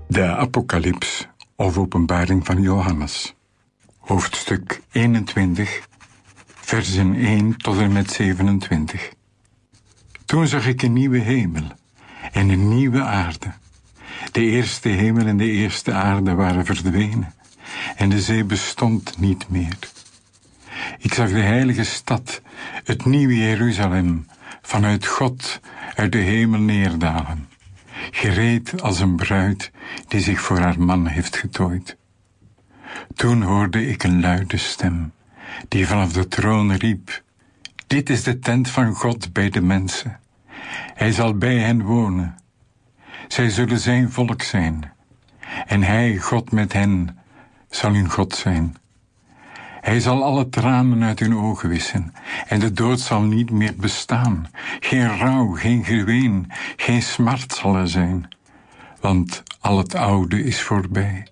De Apocalyps of Openbaring van Johannes. Hoofdstuk 21, versen 1 tot en met 27. Toen zag ik een nieuwe hemel en een nieuwe aarde. De eerste hemel en de eerste aarde waren verdwenen en de zee bestond niet meer. Ik zag de heilige stad, het nieuwe Jeruzalem, vanuit God uit de hemel neerdalen, gereed als een bruid die zich voor haar man heeft getooid. Toen hoorde ik een luide stem, die vanaf de troon riep: dit is de tent van God bij de mensen. Hij zal bij hen wonen. Zij zullen zijn volk zijn, en hij, God met hen, zal hun God zijn. Hij zal alle tranen uit hun ogen wissen, en de dood zal niet meer bestaan. Geen rouw, geen geween, geen smart zal er zijn, want al het oude is voorbij.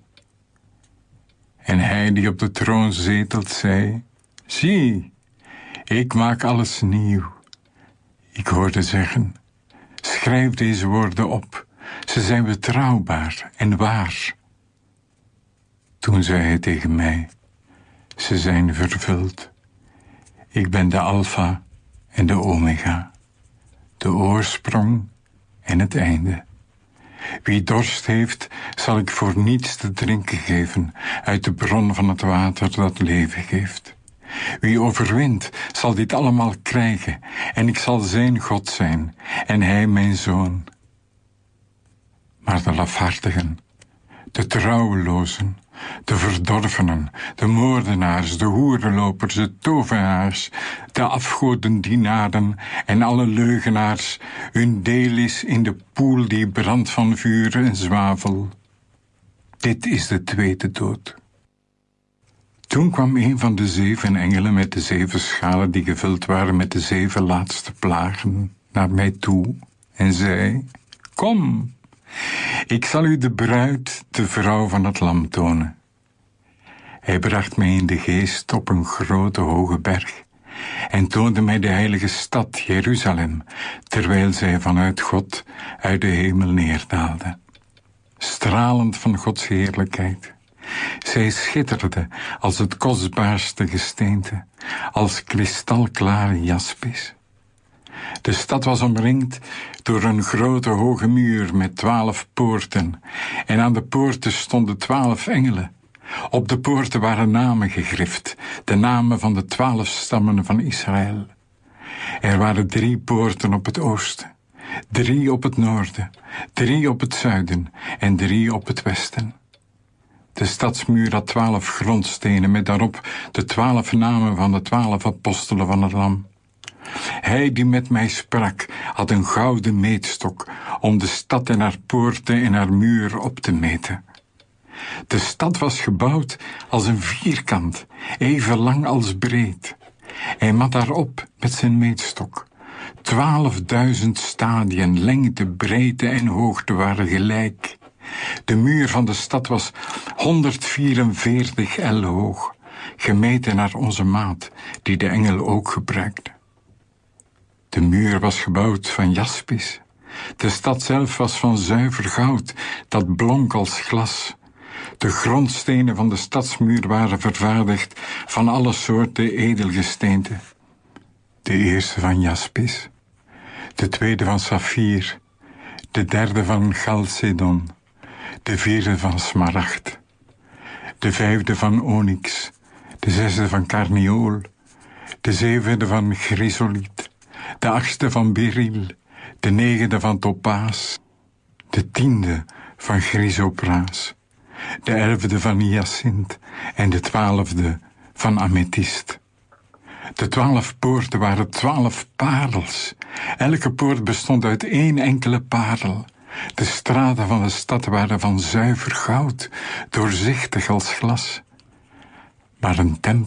En hij die op de troon zetelt, zei: zie, ik maak alles nieuw. Ik hoorde zeggen: schrijf deze woorden op, ze zijn betrouwbaar en waar. Toen zei hij tegen mij: ze zijn vervuld. Ik ben de Alpha en de Omega, de oorsprong en het einde. Wie dorst heeft, zal ik voor niets te drinken geven uit de bron van het water dat leven geeft. Wie overwint, zal dit allemaal krijgen, en ik zal zijn God zijn, en hij mijn zoon. Maar de lafhartigen, de trouwelozen, de verdorvenen, de moordenaars, de hoerenlopers, de tovenaars, de afgodendienaren en alle leugenaars, hun deel is in de poel die brandt van vuur en zwavel. Dit is de tweede dood. Toen kwam een van de 7 engelen met de 7 schalen die gevuld waren met de 7 laatste plagen naar mij toe en zei: kom, ik zal u de bruid, de vrouw van het lam, tonen. Hij bracht mij in de geest op een grote hoge berg en toonde mij de heilige stad Jeruzalem, terwijl zij vanuit God uit de hemel neerdaalde, stralend van Gods heerlijkheid. Zij schitterde als het kostbaarste gesteente, als kristalklare jaspis. De stad was omringd door een grote hoge muur met 12 poorten, en aan de poorten stonden 12 engelen. Op de poorten waren namen gegrift, de namen van de 12 stammen van Israël. Er waren 3 poorten op het oosten, 3 op het noorden, 3 op het zuiden en 3 op het westen. De stadsmuur had 12 grondstenen met daarop de 12 namen van de 12 apostelen van het lam. Hij die met mij sprak had een gouden meetstok om de stad en haar poorten en haar muur op te meten. De stad was gebouwd als een vierkant, even lang als breed. Hij mat daarop met zijn meetstok. 12.000 stadien, lengte, breedte en hoogte waren gelijk. De muur van de stad was 144 el hoog, gemeten naar onze maat, die de engel ook gebruikte. De muur was gebouwd van jaspis. De stad zelf was van zuiver goud, dat blonk als glas. De grondstenen van de stadsmuur waren vervaardigd van alle soorten edelgesteenten. De eerste van jaspis, de tweede van saffier, de derde van chalcedon, de vierde van smaragd, de vijfde van onyx, de zesde van karneol, de zevende van chrysoliet, de 8e van beryl, de 9e van topaas, de 10e van chrysopraas, de 11e van hyacint en de 12e van amethyst. De 12 poorten waren 12 parels. Elke poort bestond uit 1 enkele parel. De straten van de stad waren van zuiver goud, doorzichtig als glas. Maar een tempel